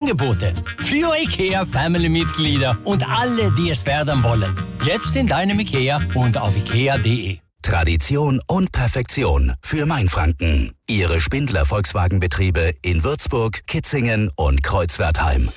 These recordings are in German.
Angebote für IKEA-Family-Mitglieder und alle, die es werden wollen. Jetzt in deinem IKEA und auf ikea.de. Tradition und Perfektion für Mainfranken. Ihre Spindler Volkswagenbetriebe in Würzburg, Kitzingen und Kreuzwertheim.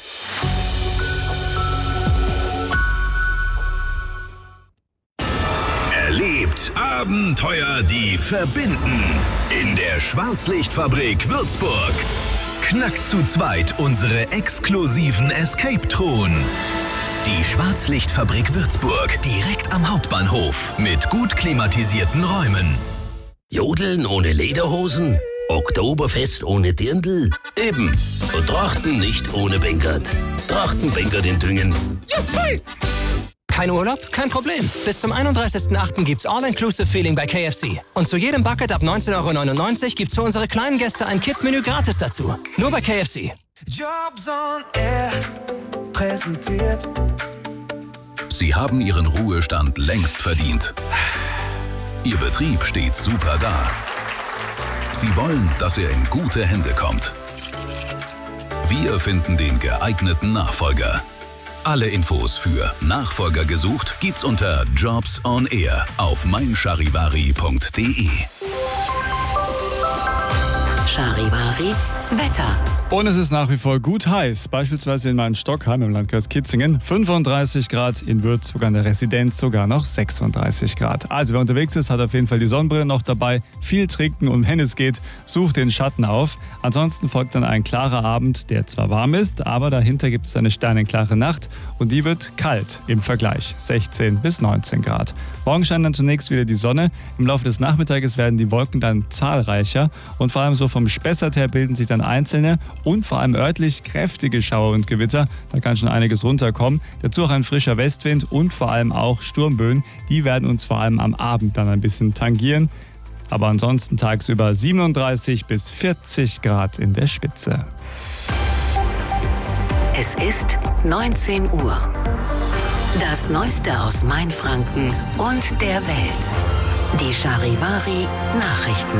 Erlebt Abenteuer, die verbinden. In der Schwarzlichtfabrik Würzburg. Knackt zu zweit unsere exklusiven Escape-Truhen. Die Schwarzlichtfabrik Würzburg, direkt am Hauptbahnhof, mit gut klimatisierten Räumen. Jodeln ohne Lederhosen, Oktoberfest ohne Dirndl, eben. Und Trachten nicht ohne Bengert. Trachtenbengert in Düngen. Juhu! Kein Urlaub? Kein Problem. Bis zum 31.08. gibt's All-Inclusive-Feeling bei KFC. Und zu jedem Bucket ab 19,99 € gibt's für unsere kleinen Gäste ein Kids-Menü gratis dazu. Nur bei KFC. Jobs on Air präsentiert. Sie haben Ihren Ruhestand längst verdient. Ihr Betrieb steht super da. Sie wollen, dass er in gute Hände kommt. Wir finden den geeigneten Nachfolger. Alle Infos für Nachfolger gesucht gibt's unter Jobs on Air auf meincharivari.de. Charivari Wetter. Und es ist nach wie vor gut heiß, beispielsweise in Main-Stockheim im Landkreis Kitzingen 35 Grad, in Würzburg an der Residenz sogar noch 36 Grad. Also wer unterwegs ist, hat auf jeden Fall die Sonnenbrille noch dabei, viel trinken und wenn es geht, sucht den Schatten auf. Ansonsten folgt dann ein klarer Abend, der zwar warm ist, aber dahinter gibt es eine sternenklare Nacht und die wird kalt im Vergleich, 16 bis 19 Grad. Morgen scheint dann zunächst wieder die Sonne, im Laufe des Nachmittages werden die Wolken dann zahlreicher und vor allem so vom Spessart her bilden sich dann einzelne und vor allem örtlich kräftige Schauer und Gewitter. Da kann schon einiges runterkommen. Dazu auch ein frischer Westwind und vor allem auch Sturmböen. Die werden uns vor allem am Abend dann ein bisschen tangieren. Aber ansonsten tagsüber 37 bis 40 Grad in der Spitze. Es ist 19 Uhr. Das Neueste aus Mainfranken und der Welt. Die Charivari Nachrichten.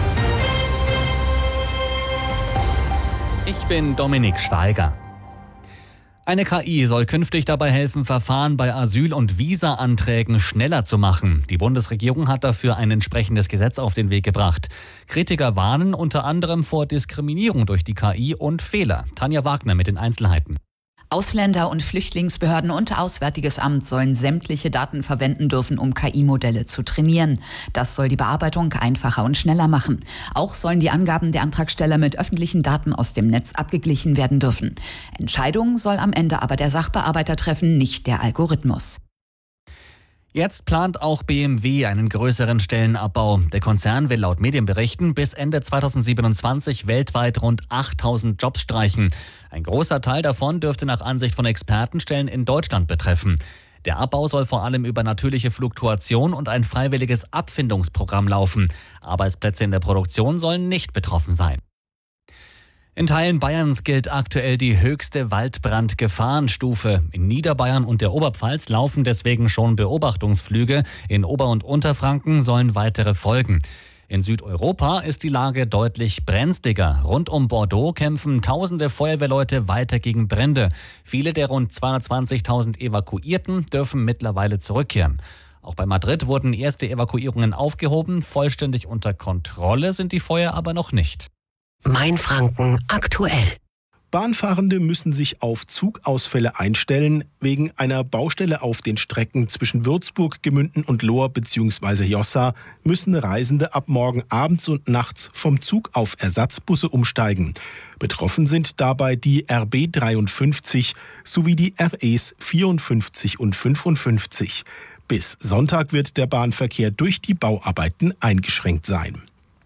Ich bin Dominik Steiger. Eine KI soll künftig dabei helfen, Verfahren bei Asyl- und Visa-Anträgen schneller zu machen. Die Bundesregierung hat dafür ein entsprechendes Gesetz auf den Weg gebracht. Kritiker warnen unter anderem vor Diskriminierung durch die KI und Fehler. Tanja Wagner mit den Einzelheiten. Ausländer- und Flüchtlingsbehörden und Auswärtiges Amt sollen sämtliche Daten verwenden dürfen, um KI-Modelle zu trainieren. Das soll die Bearbeitung einfacher und schneller machen. Auch sollen die Angaben der Antragsteller mit öffentlichen Daten aus dem Netz abgeglichen werden dürfen. Entscheidungen soll am Ende aber der Sachbearbeiter treffen, nicht der Algorithmus. Jetzt plant auch BMW einen größeren Stellenabbau. Der Konzern will laut Medienberichten bis Ende 2027 weltweit rund 8.000 Jobs streichen. Ein großer Teil davon dürfte nach Ansicht von Experten Stellen in Deutschland betreffen. Der Abbau soll vor allem über natürliche Fluktuation und ein freiwilliges Abfindungsprogramm laufen. Arbeitsplätze in der Produktion sollen nicht betroffen sein. In Teilen Bayerns gilt aktuell die höchste Waldbrandgefahrenstufe. In Niederbayern und der Oberpfalz laufen deswegen schon Beobachtungsflüge. In Ober- und Unterfranken sollen weitere folgen. In Südeuropa ist die Lage deutlich brenzliger. Rund um Bordeaux kämpfen tausende Feuerwehrleute weiter gegen Brände. Viele der rund 220.000 Evakuierten dürfen mittlerweile zurückkehren. Auch bei Madrid wurden erste Evakuierungen aufgehoben. Vollständig unter Kontrolle sind die Feuer aber noch nicht. Mainfranken aktuell. Bahnfahrende müssen sich auf Zugausfälle einstellen. Wegen einer Baustelle auf den Strecken zwischen Würzburg, Gemünden und Lohr bzw. Jossa müssen Reisende ab morgen abends und nachts vom Zug auf Ersatzbusse umsteigen. Betroffen sind dabei die RB 53 sowie die REs 54 und 55. Bis Sonntag wird der Bahnverkehr durch die Bauarbeiten eingeschränkt sein.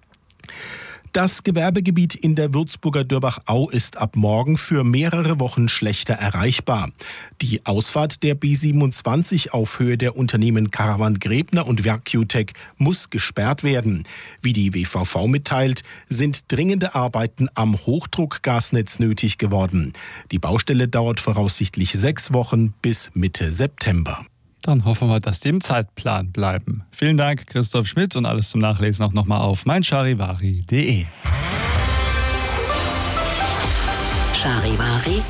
Das Gewerbegebiet in der Würzburger Dörbach-Au ist ab morgen für mehrere Wochen schlechter erreichbar. Die Ausfahrt der B27 auf Höhe der Unternehmen Caravan Gräbner und Vercutech muss gesperrt werden. Wie die WVV mitteilt, sind dringende Arbeiten am Hochdruckgasnetz nötig geworden. Die Baustelle dauert voraussichtlich 6 Wochen bis Mitte September. Dann hoffen wir, dass die im Zeitplan bleiben. Vielen Dank, Christoph Schmidt, und alles zum Nachlesen auch nochmal auf meincharivari.de. Charivari